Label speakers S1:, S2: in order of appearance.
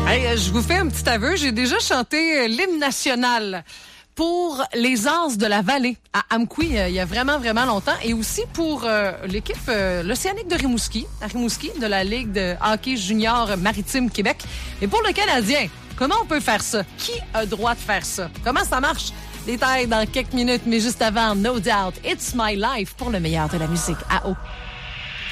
S1: Hey, je vous fais un petit aveu, j'ai déjà chanté l'hymne national pour les Anses de la Vallée à Amqui il y a vraiment, vraiment longtemps et aussi pour l'équipe l'Océanique de Rimouski, à Rimouski, de la Ligue de hockey junior maritime Québec. Et pour le Canadien, comment on peut faire ça? Qui a droit de faire ça? Comment ça marche? Détails dans quelques minutes, mais juste avant, No Doubt, It's My Life pour le meilleur de la musique. À haut.